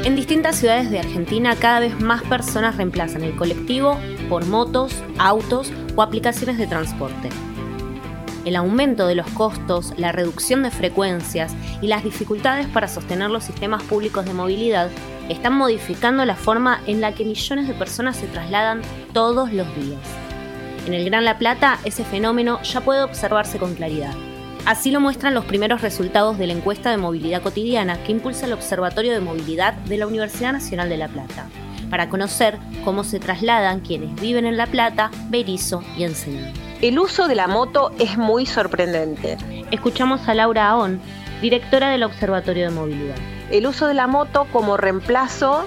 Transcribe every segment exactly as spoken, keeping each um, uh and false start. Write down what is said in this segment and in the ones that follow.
En distintas ciudades de Argentina, cada vez más personas reemplazan el colectivo por motos, autos o aplicaciones de transporte. El aumento de los costos, la reducción de frecuencias y las dificultades para sostener los sistemas públicos de movilidad están modificando la forma en la que millones de personas se trasladan todos los días. En el Gran La Plata, ese fenómeno ya puede observarse con claridad. Así lo muestran los primeros resultados de la encuesta de movilidad cotidiana que impulsa el Observatorio de Movilidad de la Universidad Nacional de La Plata, para conocer cómo se trasladan quienes viven en La Plata, Berisso y Ensenada. El uso de la moto es muy sorprendente. Escuchamos a Laura Ahón, directora del Observatorio de Movilidad. El uso de la moto como reemplazo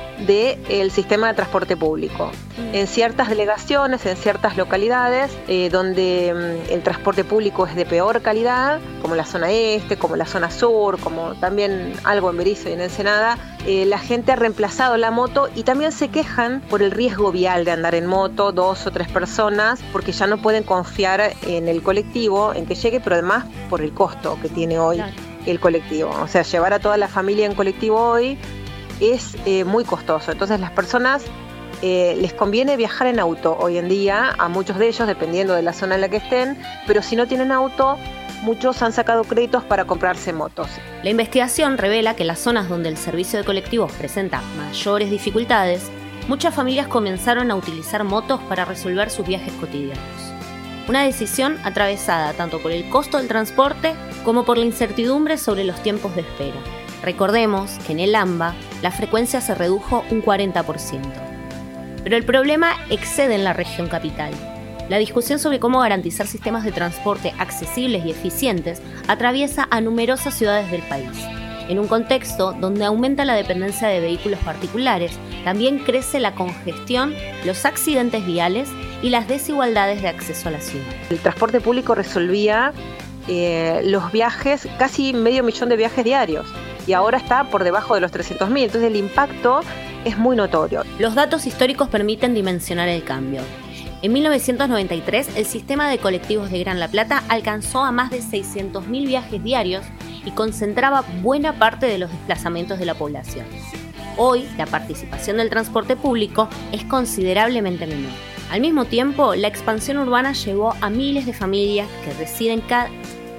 del sistema de transporte público. En ciertas delegaciones, en ciertas localidades eh, donde mm, el transporte público es de peor calidad, como la zona este, como la zona sur, como también algo en Berisso y en Ensenada, eh, la gente ha reemplazado la moto y también se quejan por el riesgo vial de andar en moto, dos o tres personas, porque ya no pueden confiar en el colectivo, en que llegue, pero además por el costo que tiene hoy claro. el colectivo. O sea, llevar a toda la familia en colectivo hoy es eh, muy costoso. Entonces las personas eh, les conviene viajar en auto hoy en día, a muchos de ellos, dependiendo de la zona en la que estén, pero si no tienen auto, muchos han sacado créditos para comprarse motos. La investigación revela que en las zonas donde el servicio de colectivos presenta mayores dificultades, muchas familias comenzaron a utilizar motos para resolver sus viajes cotidianos. Una decisión atravesada tanto por el costo del transporte como por la incertidumbre sobre los tiempos de espera. Recordemos que en el AMBA la frecuencia se redujo un cuarenta por ciento. Pero el problema excede en la región capital. La discusión sobre cómo garantizar sistemas de transporte accesibles y eficientes atraviesa a numerosas ciudades del país. En un contexto donde aumenta la dependencia de vehículos particulares, también crece la congestión, los accidentes viales y las desigualdades de acceso a la ciudad. El transporte público resolvía eh, los viajes, casi medio millón de viajes diarios. Y ahora está por debajo de los trescientos mil, entonces el impacto es muy notorio. Los datos históricos permiten dimensionar el cambio. En mil novecientos noventa y tres, el sistema de colectivos de Gran La Plata alcanzó a más de seiscientos mil viajes diarios y concentraba buena parte de los desplazamientos de la población. Hoy, la participación del transporte público es considerablemente menor. Al mismo tiempo, la expansión urbana llevó a miles de familias que residen cada...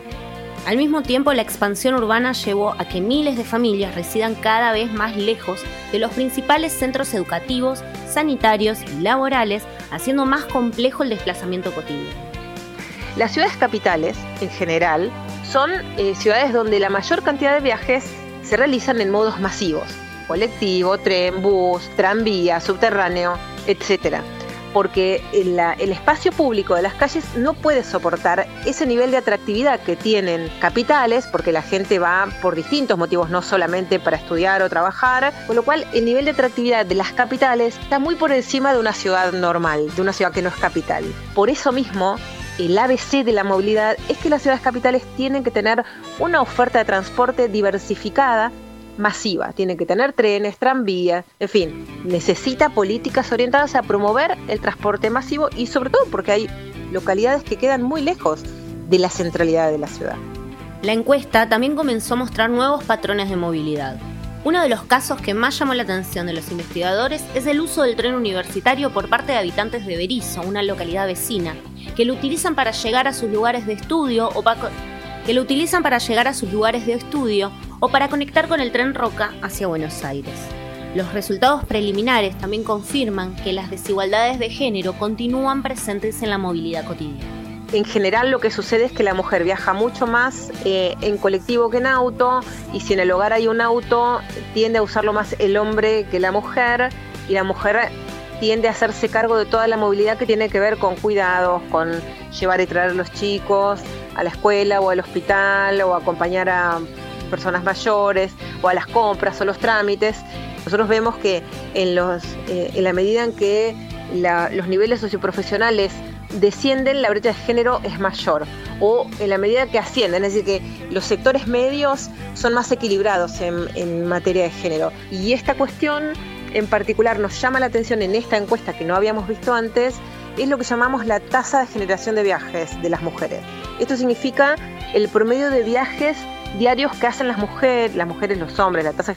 Al mismo tiempo, la expansión urbana llevó a que miles de familias residan cada vez más lejos de los principales centros educativos, sanitarios y laborales, haciendo más complejo el desplazamiento cotidiano. Las ciudades capitales, en general, son eh, ciudades donde la mayor cantidad de viajes se realizan en modos masivos: colectivo, tren, bus, tranvía, subterráneo, etcétera. Porque el, el espacio público de las calles no puede soportar ese nivel de atractividad que tienen capitales, porque la gente va por distintos motivos, no solamente para estudiar o trabajar, con lo cual el nivel de atractividad de las capitales está muy por encima de una ciudad normal, de una ciudad que no es capital. Por eso mismo, el A B C de la movilidad es que las ciudades capitales tienen que tener una oferta de transporte diversificada, masiva, tiene que tener trenes, tranvías, en fin, necesita políticas orientadas a promover el transporte masivo y sobre todo porque hay localidades que quedan muy lejos de la centralidad de la ciudad. La encuesta también comenzó a mostrar nuevos patrones de movilidad. Uno de los casos que más llamó la atención de los investigadores es el uso del tren universitario por parte de habitantes de Berisso, una localidad vecina, que lo utilizan para llegar a sus lugares de estudio o para... que lo utilizan para llegar a sus lugares de estudio o para conectar con el tren Roca hacia Buenos Aires. Los resultados preliminares también confirman que las desigualdades de género continúan presentes en la movilidad cotidiana. En general lo que sucede es que la mujer viaja mucho más eh, en colectivo que en auto, y si en el hogar hay un auto, tiende a usarlo más el hombre que la mujer, y la mujer tiende a hacerse cargo de toda la movilidad que tiene que ver con cuidados, con llevar y traer a los chicos a la escuela o al hospital, o acompañar a personas mayores, o a las compras o los trámites. Nosotros vemos que en, los, eh, en la medida en que la, los niveles socioprofesionales descienden, la brecha de género es mayor, o en la medida que ascienden, es decir, que los sectores medios son más equilibrados en, en materia de género. Y esta cuestión en particular nos llama la atención en esta encuesta que no habíamos visto antes, es lo que llamamos la tasa de generación de viajes de las mujeres. Esto significa el promedio de viajes diarios que hacen las mujeres, las mujeres, los hombres, la tasa